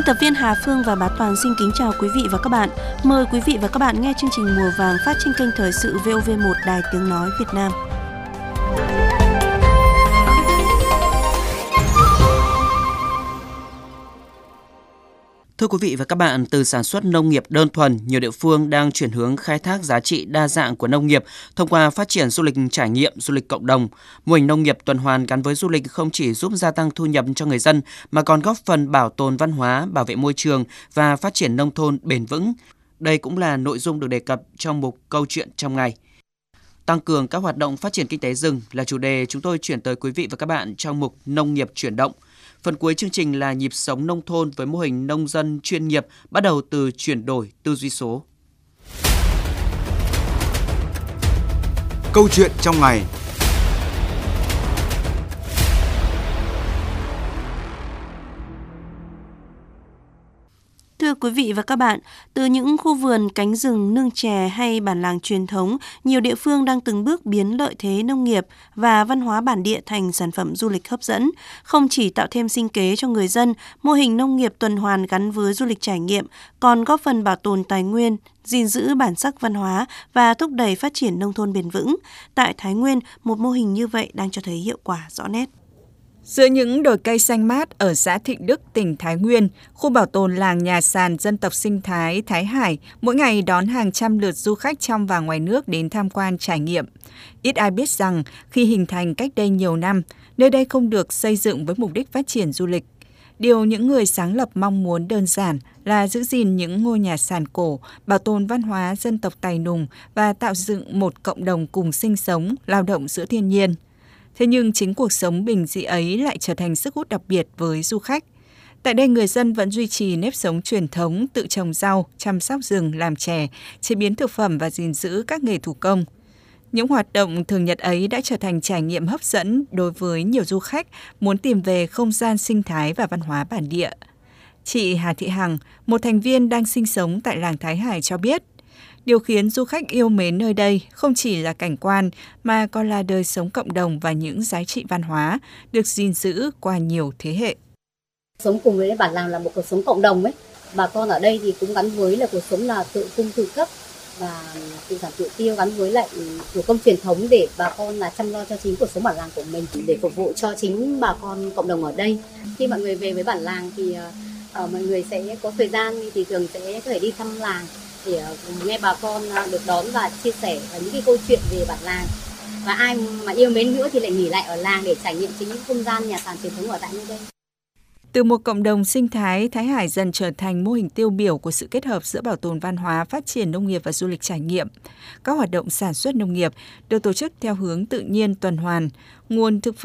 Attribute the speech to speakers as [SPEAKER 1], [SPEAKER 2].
[SPEAKER 1] tập viên Hà Phương và Bá Toàn xin kính chào quý vị và các bạn. Mời quý vị và các bạn nghe chương trình Mùa Vàng phát trên kênh Thời sự VOV1 Đài Tiếng Nói Việt Nam.
[SPEAKER 2] Thưa quý vị và các bạn, từ sản xuất nông nghiệp đơn thuần, nhiều địa phương đang chuyển hướng khai thác giá trị đa dạng của nông nghiệp thông qua phát triển du lịch trải nghiệm, du lịch cộng đồng. Mô hình nông nghiệp tuần hoàn gắn với du lịch không chỉ giúp gia tăng thu nhập cho người dân mà còn góp phần bảo tồn văn hóa, bảo vệ môi trường và phát triển nông thôn bền vững. Đây cũng là nội dung được đề cập trong mục Câu chuyện trong ngày. Tăng cường các hoạt động phát triển kinh tế rừng là chủ đề chúng tôi chuyển tới quý vị và các bạn trong mục Nông nghiệp chuyển động. Phần cuối chương trình là nhịp sống nông thôn với mô hình nông dân chuyên nghiệp bắt đầu từ chuyển đổi tư duy số.
[SPEAKER 3] Câu chuyện trong ngày.
[SPEAKER 1] Thưa quý vị và các bạn, từ những khu vườn, cánh rừng, nương chè hay bản làng truyền thống, nhiều địa phương đang từng bước biến lợi thế nông nghiệp và văn hóa bản địa thành sản phẩm du lịch hấp dẫn. Không chỉ tạo thêm sinh kế cho người dân, mô hình nông nghiệp tuần hoàn gắn với du lịch trải nghiệm còn góp phần bảo tồn tài nguyên, gìn giữ bản sắc văn hóa và thúc đẩy phát triển nông thôn bền vững. Tại Thái Nguyên, một mô hình như vậy đang cho thấy hiệu quả rõ nét.
[SPEAKER 4] Giữa những đồi cây xanh mát ở xã Thịnh Đức, tỉnh Thái Nguyên, khu bảo tồn làng nhà sàn dân tộc sinh thái Thái Hải mỗi ngày đón hàng trăm lượt du khách trong và ngoài nước đến tham quan trải nghiệm. Ít ai biết rằng khi hình thành cách đây nhiều năm, nơi đây không được xây dựng với mục đích phát triển du lịch. Điều những người sáng lập mong muốn đơn giản là giữ gìn những ngôi nhà sàn cổ, bảo tồn văn hóa dân tộc Tài Nùng và tạo dựng một cộng đồng cùng sinh sống, lao động giữa thiên nhiên. Thế nhưng chính cuộc sống bình dị ấy lại trở thành sức hút đặc biệt với du khách. Tại đây người dân vẫn duy trì nếp sống truyền thống, tự trồng rau, chăm sóc rừng, làm chè, chế biến thực phẩm và gìn giữ các nghề thủ công. Những hoạt động thường nhật ấy đã trở thành trải nghiệm hấp dẫn đối với nhiều du khách muốn tìm về không gian sinh thái và văn hóa bản địa. Chị Hà Thị Hằng, một thành viên đang sinh sống tại làng Thái Hải cho biết, điều khiến du khách yêu mến nơi đây không chỉ là cảnh quan mà còn là đời sống cộng đồng và những giá trị văn hóa được gìn giữ qua nhiều thế hệ.
[SPEAKER 5] Sống cùng với bản làng là một cuộc sống cộng đồng ấy. Bà con ở đây thì cũng gắn với là cuộc sống là tự cung tự cấp và tự sản tự tiêu, gắn với lại thủ công truyền thống để bà con là chăm lo cho chính cuộc sống bản làng của mình, để phục vụ cho chính bà con cộng đồng ở đây. Khi mọi người về với bản làng thì mọi người sẽ có thời gian thì thường sẽ có thể đi thăm làng để nghe bà con được đón và chia sẻ những cái câu chuyện về bản làng. Và ai mà yêu mến nữa thì lại nghỉ lại ở làng để trải nghiệm chính những không gian nhà sàn truyền thống ở tại nơi đây.
[SPEAKER 4] Từ một cộng đồng sinh thái, Thái Hải dần trở thành mô hình tiêu biểu của sự kết hợp giữa bảo tồn văn hóa, phát triển nông nghiệp và du lịch trải nghiệm. Các hoạt động sản xuất nông nghiệp được tổ chức theo hướng tự nhiên tuần hoàn, nguồn thực phẩm